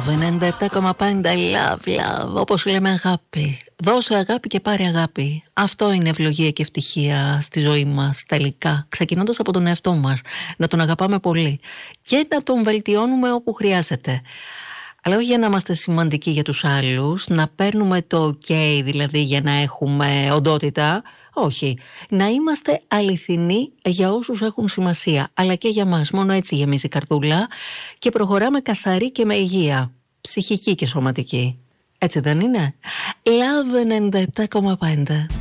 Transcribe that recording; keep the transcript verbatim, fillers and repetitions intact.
Love ενενήντα επτά κόμμα πέντε. Love, love, όπως λέμε αγάπη. Δώσε αγάπη και πάρε αγάπη. Αυτό είναι ευλογία και ευτυχία στη ζωή μας τελικά. Ξεκινώντας από τον εαυτό μας. Να τον αγαπάμε πολύ. Και να τον βελτιώνουμε όπου χρειάζεται. Αλλά όχι για να είμαστε σημαντικοί για τους άλλους. Να παίρνουμε το ok δηλαδή για να έχουμε οντότητα. Όχι. Να είμαστε αληθινοί για όσους έχουν σημασία. Αλλά και για μας. Μόνο έτσι γεμίζει η καρδούλα. Και προχωράμε καθαρή και με υγεία. Ψυχική και σωματική. Έτσι δεν είναι? Love ενενήντα επτά κόμμα πέντε.